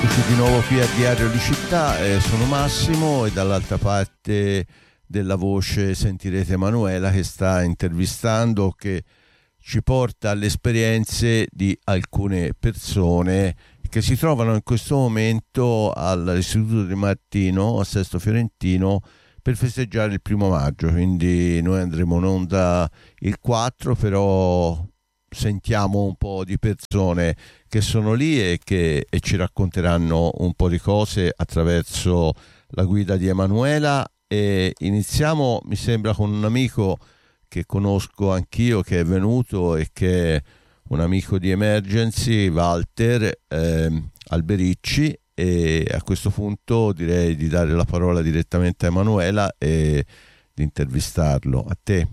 Eccoci di nuovo qui a Diario di Città, sono Massimo e dall'altra parte della voce sentirete Manuela che sta intervistando, che ci porta alle esperienze di alcune persone che si trovano in questo momento all'Istituto di Martino, a Sesto Fiorentino, per festeggiare il 1° maggio. Quindi noi andremo in onda il 4, però sentiamo un po' di persone che sono lì e ci racconteranno un po' di cose attraverso la guida di Emanuela. E iniziamo, mi sembra, con un amico che conosco anch'io, che è venuto e che è un amico di Emergency, Walter Albericci, e a questo punto direi di dare la parola direttamente a Emanuela e di intervistarlo. A te.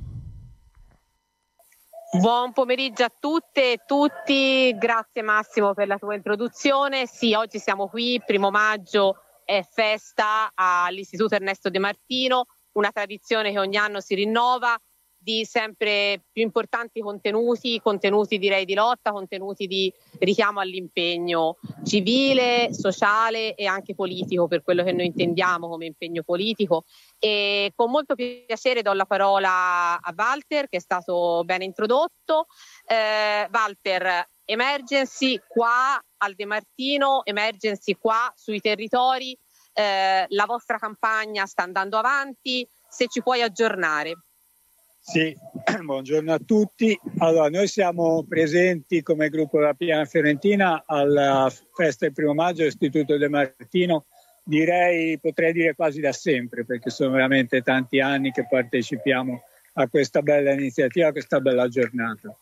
Buon pomeriggio a tutte e tutti, grazie Massimo per la tua introduzione. Sì, oggi siamo qui, 1° maggio è festa all'Istituto Ernesto De Martino, una tradizione che ogni anno si rinnova, di sempre più importanti contenuti direi di lotta, contenuti di richiamo all'impegno civile, sociale e anche politico, per quello che noi intendiamo come impegno politico. E con molto piacere do la parola a Walter, che è stato ben introdotto. Walter, Emergency qua al De Martino, Emergency qua sui territori, la vostra campagna sta andando avanti, se ci puoi aggiornare. Sì, buongiorno a tutti. Allora, noi siamo presenti come gruppo della Piana Fiorentina alla festa del 1° maggio all'Istituto De Martino, potrei dire quasi da sempre, perché sono veramente tanti anni che partecipiamo a questa bella iniziativa, a questa bella giornata.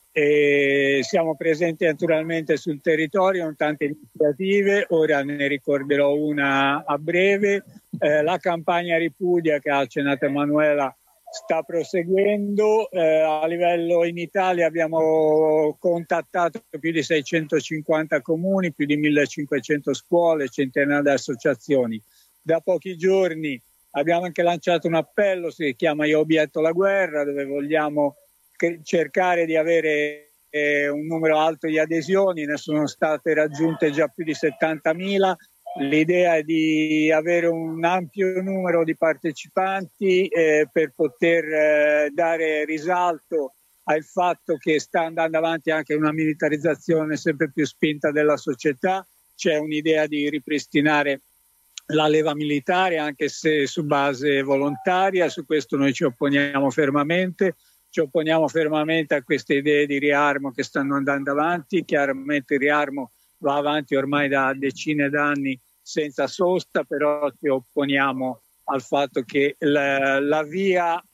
E siamo presenti naturalmente sul territorio con tante iniziative, ora ne ricorderò una a breve. La campagna Ripudia, che ha accennato Emanuela, sta proseguendo. A livello in Italia abbiamo contattato più di 650 comuni, più di 1500 scuole, centinaia di associazioni. Da pochi giorni abbiamo anche lanciato un appello, si chiama Io obietto la guerra, dove vogliamo cercare di avere un numero alto di adesioni. Ne sono state raggiunte già più di 70.000. L'idea è di avere un ampio numero di partecipanti per poter dare risalto al fatto che sta andando avanti anche una militarizzazione sempre più spinta della società. C'è un'idea di ripristinare la leva militare, anche se su base volontaria. Su questo noi ci opponiamo fermamente. Ci opponiamo fermamente a queste idee di riarmo che stanno andando avanti. Chiaramente il riarmo va avanti ormai da decine d'anni senza sosta, però ci opponiamo al fatto che la via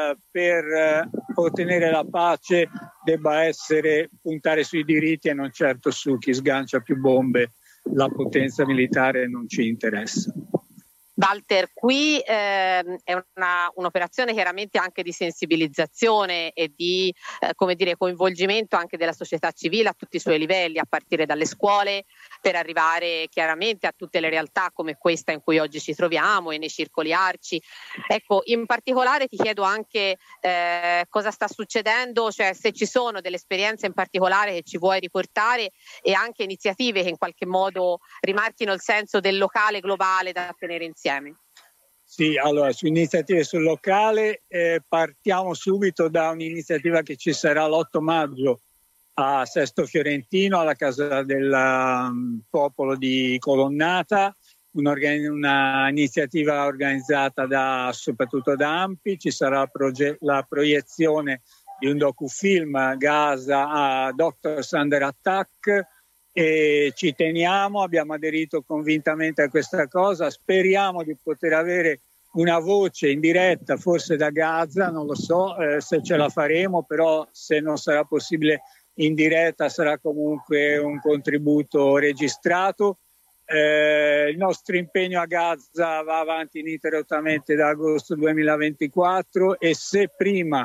per ottenere la pace debba essere puntare sui diritti e non certo su chi sgancia più bombe. La potenza militare non ci interessa. Walter, qui è un'operazione chiaramente anche di sensibilizzazione e di coinvolgimento anche della società civile a tutti i suoi livelli, a partire dalle scuole, per arrivare chiaramente a tutte le realtà come questa in cui oggi ci troviamo e nei circoli ARCI. Ecco, in particolare ti chiedo anche cosa sta succedendo, cioè se ci sono delle esperienze in particolare che ci vuoi riportare e anche iniziative che in qualche modo rimarchino il senso del locale globale da tenere insieme. Sì, allora su iniziative sul locale partiamo subito da un'iniziativa che ci sarà l'8 maggio a Sesto Fiorentino, alla Casa del Popolo di Colonnata, una iniziativa organizzata soprattutto da ANPI. Ci sarà la proiezione di un docufilm, Gaza a Doctors Under Attack, e ci teniamo, abbiamo aderito convintamente a questa cosa. Speriamo di poter avere una voce in diretta, forse da Gaza, non lo so se ce la faremo, però se non sarà possibile in diretta sarà comunque un contributo registrato. Il nostro impegno a Gaza va avanti ininterrottamente da agosto 2024 e se prima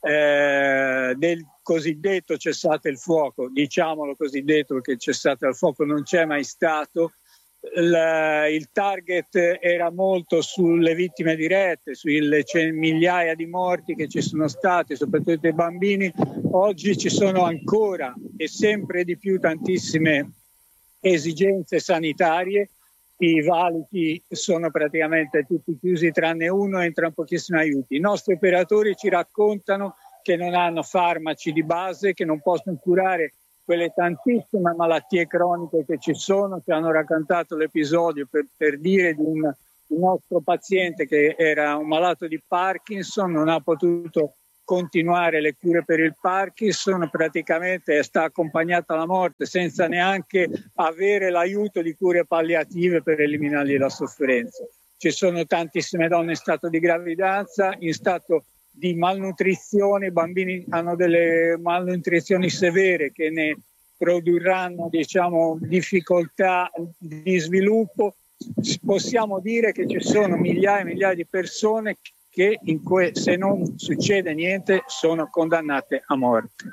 del cosiddetto cessate il fuoco, diciamolo cosiddetto perché cessate il fuoco non c'è mai stato, il target era molto sulle vittime dirette, sulle migliaia di morti che ci sono stati, soprattutto dei bambini. Oggi ci sono ancora e sempre di più tantissime esigenze sanitarie. I valichi sono praticamente tutti chiusi tranne uno, entrano pochissimi aiuti. I nostri operatori ci raccontano che non hanno farmaci di base, che non possono curare quelle tantissime malattie croniche che ci sono. Ci hanno raccontato l'episodio per dire di un nostro paziente che era un malato di Parkinson, non ha potuto continuare le cure per il Parkinson, praticamente sta accompagnata alla morte senza neanche avere l'aiuto di cure palliative per eliminargli la sofferenza. Ci sono tantissime donne in stato di gravidanza, in stato di malnutrizione, i bambini hanno delle malnutrizioni severe che ne produrranno, diciamo, difficoltà di sviluppo. Possiamo dire che ci sono migliaia e migliaia di persone che se non succede niente sono condannate a morte.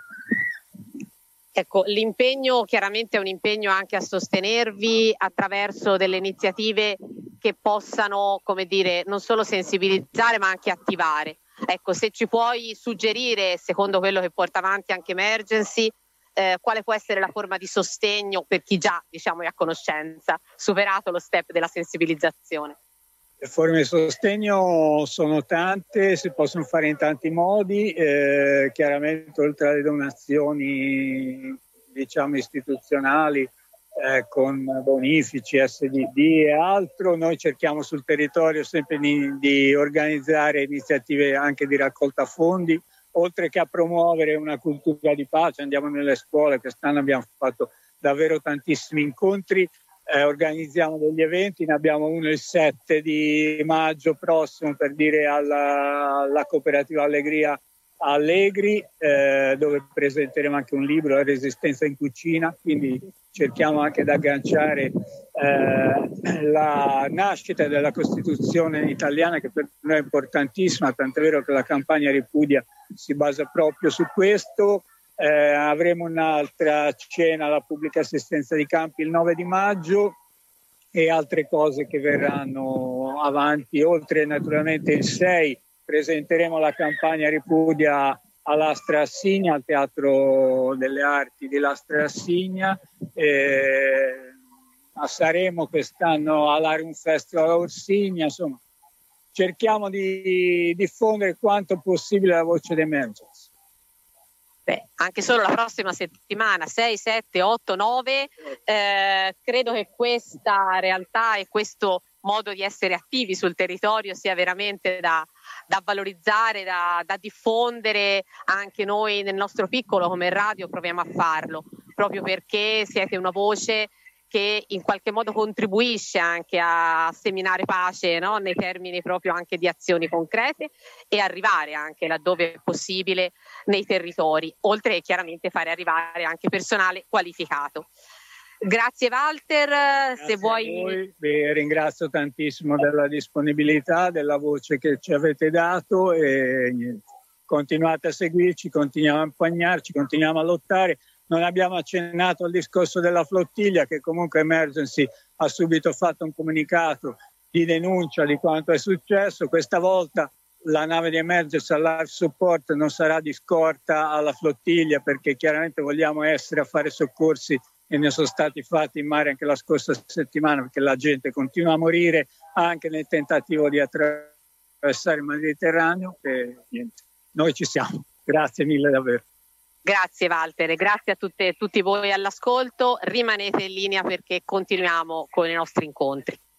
Ecco, l'impegno chiaramente è un impegno anche a sostenervi attraverso delle iniziative che possano, come dire, non solo sensibilizzare ma anche attivare. Ecco, se ci puoi suggerire, secondo quello che porta avanti anche Emergency, quale può essere la forma di sostegno per chi già, diciamo, è a conoscenza, superato lo step della sensibilizzazione? Le forme di sostegno sono tante, si possono fare in tanti modi, chiaramente oltre alle donazioni, diciamo, istituzionali, con bonifici, SDD e altro, noi cerchiamo sul territorio sempre di organizzare iniziative anche di raccolta fondi, oltre che a promuovere una cultura di pace. Andiamo nelle scuole, quest'anno abbiamo fatto davvero tantissimi incontri. Organizziamo degli eventi, ne abbiamo uno il 7 di maggio prossimo, per dire, alla cooperativa Allegria Allegri, dove presenteremo anche un libro, La resistenza in cucina, quindi cerchiamo anche di agganciare la nascita della Costituzione italiana, che per noi è importantissima, tant'è vero che la campagna Ripudia si basa proprio su questo. Avremo un'altra cena alla pubblica assistenza di campi il 9 di maggio e altre cose che verranno avanti. Oltre naturalmente il 6 presenteremo la campagna Ripudia all'Astra Assigna, al Teatro delle Arti di Lastra Assigna. Saremo quest'anno all'Arium Festival a Orsigna. Insomma, cerchiamo di diffondere quanto possibile la voce di Emergency. Anche solo la prossima settimana, 6, 7, 8, 9, credo che questa realtà e questo modo di essere attivi sul territorio sia veramente da valorizzare, da diffondere. Anche noi nel nostro piccolo come radio proviamo a farlo, proprio perché siete una voce che in qualche modo contribuisce anche a seminare pace, no? Nei termini proprio anche di azioni concrete, e arrivare anche laddove è possibile nei territori, oltre che chiaramente fare arrivare anche personale qualificato. Grazie Walter. Grazie, se vuoi. A voi. Vi ringrazio tantissimo della disponibilità, della voce che ci avete dato, e niente, continuate a seguirci, continuiamo a impegnarci, continuiamo a lottare. Non abbiamo accennato al discorso della flottiglia, che comunque Emergency ha subito fatto un comunicato di denuncia di quanto è successo. Questa volta la nave di Emergency Life Support non sarà di scorta alla flottiglia, perché chiaramente vogliamo essere a fare soccorsi, e ne sono stati fatti in mare anche la scorsa settimana, perché la gente continua a morire anche nel tentativo di attraversare il Mediterraneo. E niente, noi ci siamo. Grazie mille davvero. Grazie Walter, grazie a tutti voi all'ascolto, rimanete in linea perché continuiamo con i nostri incontri.